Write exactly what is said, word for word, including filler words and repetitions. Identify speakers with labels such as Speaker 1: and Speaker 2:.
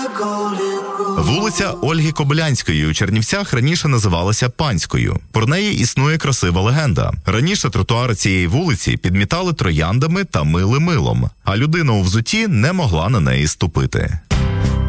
Speaker 1: Вулиця Ольги Кобилянської у Чернівцях раніше називалася Панською. Про неї існує красива легенда. Раніше тротуари цієї вулиці підмітали трояндами та мили милом, а людина у взутті не могла на неї ступити.